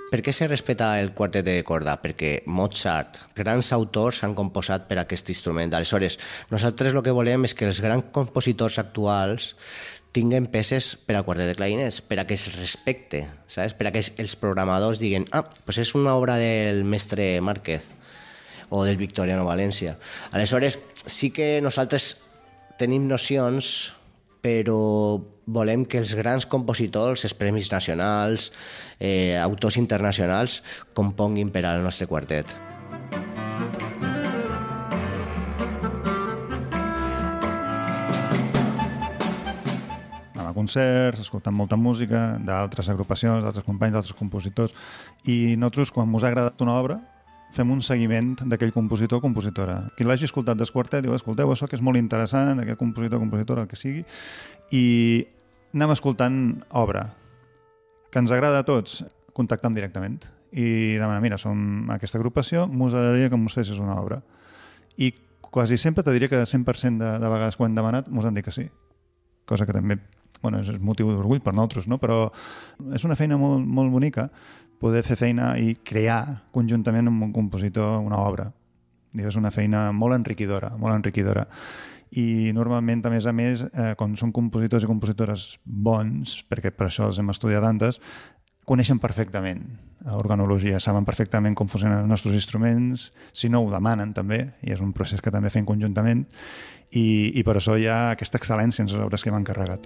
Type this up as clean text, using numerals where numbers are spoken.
Per què se respecta el quartet de corda? Perquè Mozart, grans autors han composat per aquest instrument. Aleshores, nosaltres el que volem és que els grans compositors actuals tinguen peces per al quartet de clarinets, per a que es respecte, saps? Per a que els programadors diguen pues és una obra del mestre Márquez o del Victoriano València. Aleshores, sí que nosaltres tenim nocions, però volem que els grans compositors, els premis nacionals, autors internacionals, componguin per al nostre quartet. A concerts, escoltant molta música d'altres agrupacions, d'altres companys, d'altres compositors, i nosaltres, quan ens ha agradat una obra, fem un seguiment d'aquell compositor o compositora. Qui l'hagi escoltat del quartet diu, escolteu, això que és molt interessant, aquest compositor o compositora, el que sigui, i anem escoltant obra que ens agrada a tots, contactem directament i demanem, mira, som aquesta agrupació, mos agradaria que mos fessis una obra. I quasi sempre te diria que 100% de vegades que ho hem demanat mos han dit que sí, cosa que també és motiu d'orgull per nosaltres, no? Però és una feina molt, molt bonica poder fer feina i crear conjuntament amb un compositor una obra. És una feina molt enriquidora, molt enriquidora. I normalment, a més, quan són compositors i compositores bons, perquè per això els hem estudiat tantes, coneixen perfectament organologia, saben perfectament com funcionen els nostres instruments, si no ho demanen també, i és un procés que també fem conjuntament, i per això hi ha aquesta excel·lència en les obres que hem encarregat.